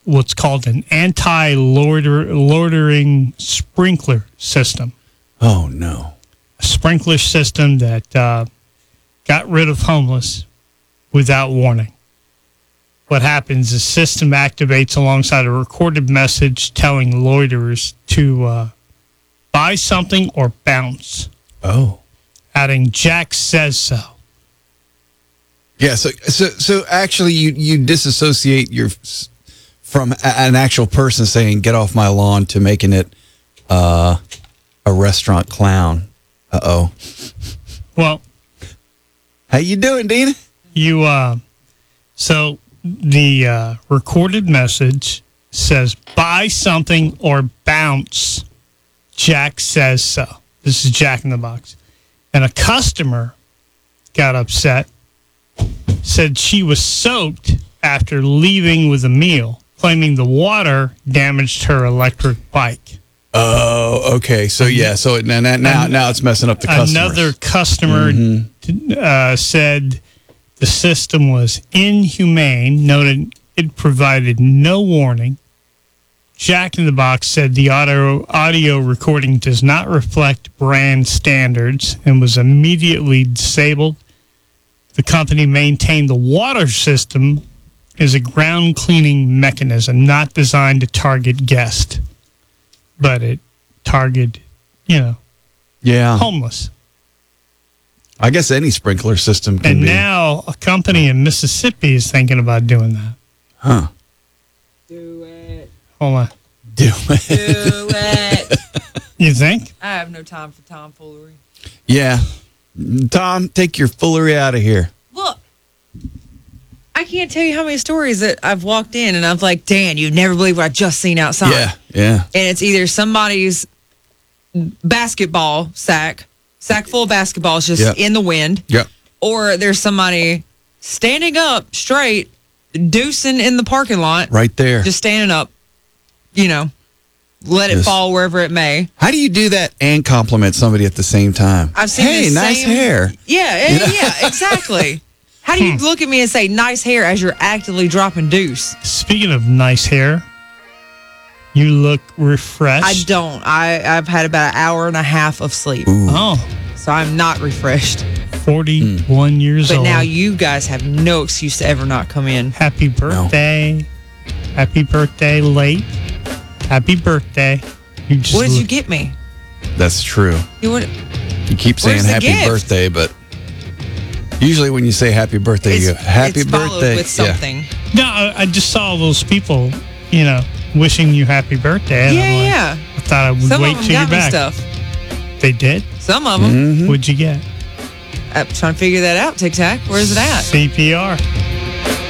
what's called an anti-loitering sprinkler system. Oh, no. A sprinkler system that got rid of homeless without warning. What happens, the system activates alongside a recorded message telling loiterers to buy something or bounce. Oh. Adding, Jack says so. Yeah, so actually you disassociate from an actual person saying, get off my lawn, to making it a restaurant clown. Uh-oh. Well, how you doing, Dina? So the recorded message says, buy something or bounce. Jack says so. This is Jack in the Box. And a customer got upset, said she was soaked after leaving with a meal, claiming the water damaged her electric bike. Oh, okay. So yeah, so now it's messing up the customers. Another customer said the system was inhumane, noted it provided no warning. Jack in the Box said the audio recording does not reflect brand standards and was immediately disabled. The company maintained the water system is a ground cleaning mechanism not designed to target guests, but it targeted, homeless. I guess any sprinkler system can be. And now a company in Mississippi is thinking about doing that. Huh. Do it. Hold on. Do it. Do it. You think? I have no time for tomfoolery. Yeah. Tom, take your foolery out of here. Look, I can't tell you how many stories that I've walked in and I'm like, Dan, you'd never believe what I just seen outside. Yeah. And it's either somebody's basketball sack full of basketballs just in the wind. Yep. Or there's somebody standing up straight, deucing in the parking lot. Right there. Just standing up, let it fall wherever it may. How do you do that and compliment somebody at the same time? I've seen Hey, nice hair. Yeah, exactly. How do you look at me and say nice hair as you're actively dropping deuce? Speaking of nice hair, you look refreshed. I don't. I've had about an hour and a half of sleep. Ooh. Oh. So I'm not refreshed. 41 years but old. But now you guys have no excuse to ever not come in. Happy birthday. No. Happy birthday late. Happy birthday. What did you get me? That's true. You keep saying happy birthday, but usually when you say happy birthday, you go, happy birthday. With something. Yeah. No, I just saw those people, wishing you happy birthday. And I thought I would wait till you're back. Stuff. They did? Some of them. Mm-hmm. What'd you get? I'm trying to figure that out, Tic Tac. Where's it at? CPR.